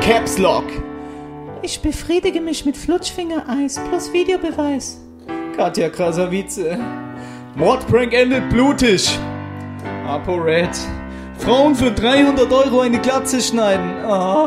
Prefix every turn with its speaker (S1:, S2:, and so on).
S1: Caps Lock.
S2: Ich befriedige mich mit Flutschfingereis plus Videobeweis.
S1: Katja Krasavice. Mordprank endet blutig. ApoRed. Frauen für 300 € eine Glatze schneiden. Ah.